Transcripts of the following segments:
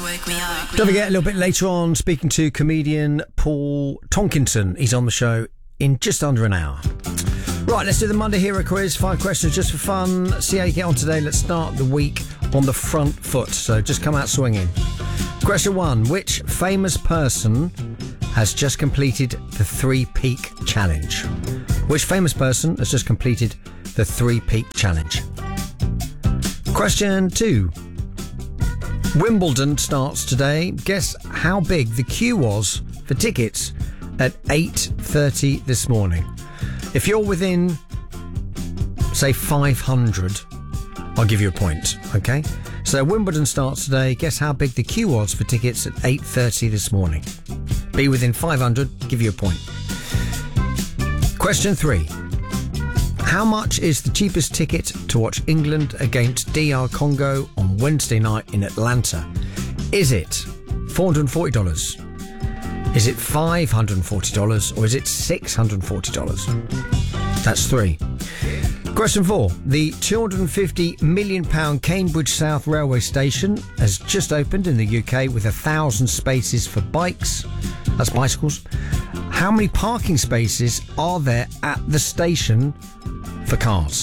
Don't forget, a little bit later on, speaking to comedian Paul Tonkinson. He's on the show in just under an hour. Right, let's do the Monday Hero Quiz. 5 questions just for fun. See how you get on today. Let's start the week on the front foot. So just come out swinging. Question 1. Which famous person has just completed the 3 Peak Challenge? Which famous person has just completed the 3 Peak Challenge? Question 2. Wimbledon starts today. Guess how big the queue was for tickets at 8:30 this morning. If you're within, say, 500, I'll give you a point, okay? So Wimbledon starts today. Guess how big the queue was for tickets at 8:30 this morning. Be within 500, give you a point. Question 3. How much is the cheapest ticket to watch England against DR Congo on Wednesday night in Atlanta? Is it $440? Is it $540? Or is it $640? That's 3. Question 4. The £250 million Cambridge South Railway Station has just opened in the UK with 1,000 spaces for bikes. That's bicycles. How many parking spaces are there at the station for cars?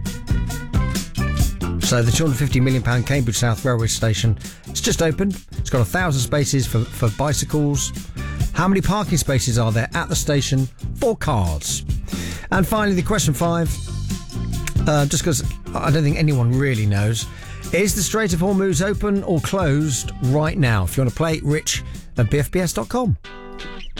So the £250 million Cambridge South Railway Station, it's just opened. It's got 1,000 spaces for bicycles. How many parking spaces are there at the station for cars? And finally, the question 5, just because I don't think anyone really knows, is the Strait of Hormuz open or closed right now? If you want to play, Rich at bfbs.com.